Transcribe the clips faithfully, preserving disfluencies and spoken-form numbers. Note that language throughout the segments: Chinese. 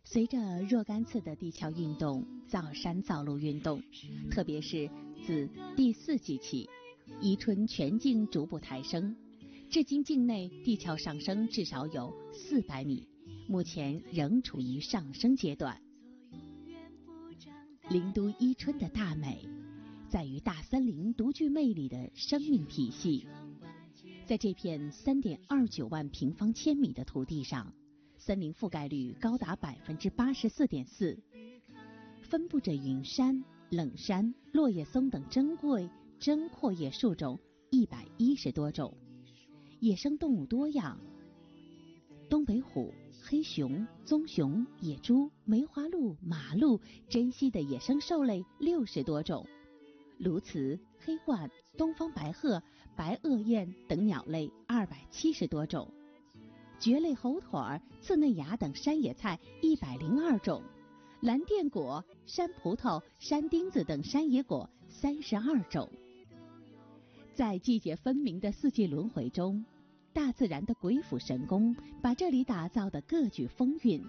随着若干次的地壳运动、造山造路运动，特别是自第四纪起，宜春全境逐步抬升，至今境内地壳上升至少有四百米，目前仍处于上升阶段。灵都伊春的大美在于大森林独具魅力的生命体系。在这片 三点二九万平方千米的土地上，森林覆盖率高达 百分之八十四点四， 分布着云杉、冷杉、落叶松等珍贵针阔叶树种一百一十多种，野生动物多样，东北虎、黑熊、棕熊、野猪、梅花鹿、马鹿、珍稀的野生兽类六十多种，鸬鹚、黑鹳、东方白鹤、白鹳雁等鸟类二百七十多种，蕨类猴腿、刺嫩芽等山野菜一百零二种，蓝靛果、山葡萄、山丁子等山野果三十二种。在季节分明的四季轮回中，大自然的鬼斧神工把这里打造得各具风韵。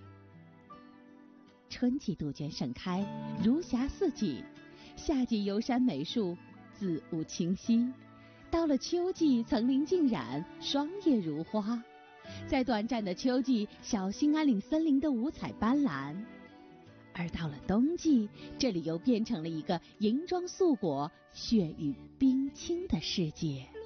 春季杜鹃盛开，如霞似锦；夏季游山美树，紫雾清晰；到了秋季，层林尽染，霜叶如花。在短暂的秋季，小兴安岭森林的五彩斑斓；而到了冬季，这里又变成了一个银装素裹、雪域冰清的世界。